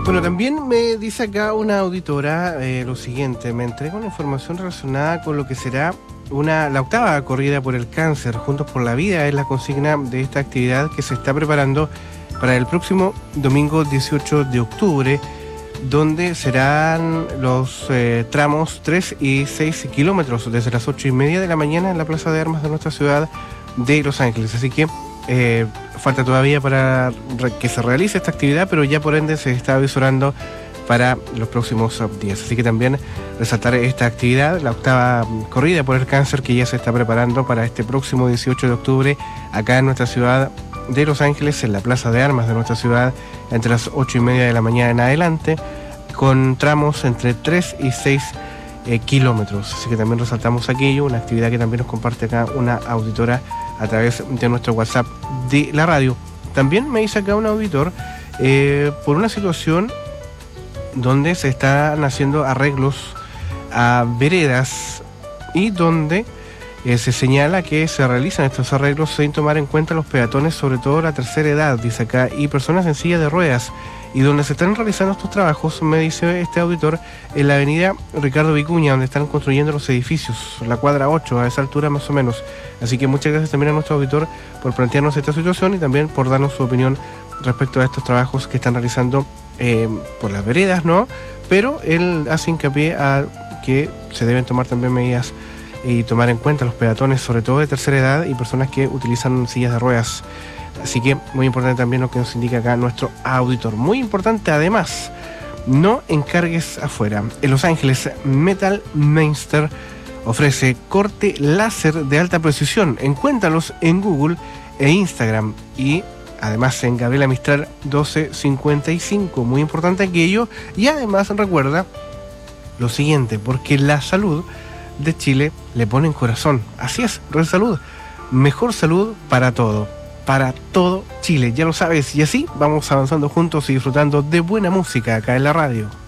Bueno, también me dice acá una auditora lo siguiente: me entrega una información relacionada con lo que será la octava corrida por el cáncer. Juntos por la Vida es la consigna de esta actividad que se está preparando para el próximo domingo 18 de octubre, donde serán los tramos 3 y 6 kilómetros desde las 8:30 de la mañana en la Plaza de Armas de nuestra ciudad de Los Ángeles. Así que falta todavía para que se realice esta actividad, pero ya por ende se está avisorando para los próximos días. Así que también resaltar esta actividad, la octava corrida por el cáncer, que ya se está preparando para este próximo 18 de octubre acá en nuestra ciudad de Los Ángeles, en la Plaza de Armas de nuestra ciudad, entre las 8:30 de la mañana en adelante, con tramos entre 3 y 6 kilómetros. Así que también resaltamos aquello, una actividad que también nos comparte acá una auditora a través de nuestro WhatsApp de la radio. También me dice acá un auditor por una situación donde se están haciendo arreglos a veredas y donde se señala que se realizan estos arreglos sin tomar en cuenta los peatones, sobre todo la tercera edad, dice acá, y personas en silla de ruedas. Y donde se están realizando estos trabajos, me dice este auditor, en la avenida Ricardo Vicuña, donde están construyendo los edificios, la cuadra 8, a esa altura más o menos. Así que muchas gracias también a nuestro auditor por plantearnos esta situación y también por darnos su opinión respecto a estos trabajos que están realizando por las veredas, ¿no? Pero él hace hincapié a que se deben tomar también medidas y tomar en cuenta los peatones, sobre todo de tercera edad y personas que utilizan sillas de ruedas. Así que muy importante también lo que nos indica acá nuestro auditor. Muy importante además, no encargues afuera. En Los Ángeles, Metal Meister ofrece corte láser de alta precisión. Encuéntralos en Google e Instagram y además en Gabriela Mistral 1255. Muy importante aquello. Y además recuerda lo siguiente, porque la salud de Chile le pone en corazón. Así es, Red Salud. Mejor salud para todo Chile, ya lo sabes. Y así vamos avanzando juntos y disfrutando de buena música acá en la radio.